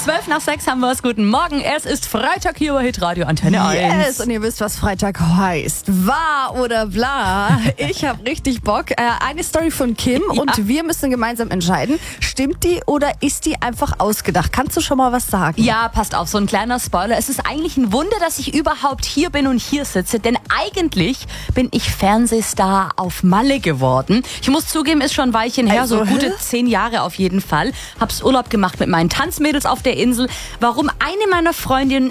5:12 haben wir es. Guten Morgen. Es ist Freitag hier bei Hitradio Antenne 1. Yes, und ihr wisst, was Freitag heißt. Wahr oder bla. Ich habe richtig Bock. Eine Story von Kim und wir müssen gemeinsam entscheiden, stimmt die oder ist die einfach ausgedacht? Kannst du schon mal was sagen? Ja, passt auf, so ein kleiner Spoiler. Es ist eigentlich ein Wunder, dass ich überhaupt hier bin und hier sitze, denn eigentlich bin ich Fernsehstar auf Malle geworden. Ich muss zugeben, ist schon ein Weilchen her, so gute 10 Jahre auf jeden Fall. Hab's Urlaub gemacht mit meinen Tanzmädels auf der Insel. Warum eine meiner Freundinnen